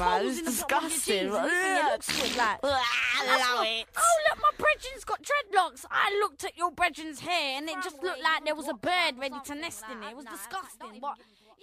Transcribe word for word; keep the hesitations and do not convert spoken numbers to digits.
man. holes It's in the bottom of your disgusting. jeans and you think it looks good, like. That's Love not- it. Oh, look, my brethren's got dreadlocks. I looked at your brethren's hair and it just looked like there was a bird ready to nest in it. It was disgusting. What?